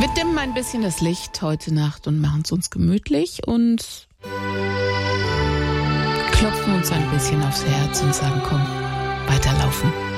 Wir dimmen ein bisschen das Licht heute Nacht und machen es uns gemütlich und klopfen uns ein bisschen aufs Herz und sagen, komm, weiterlaufen.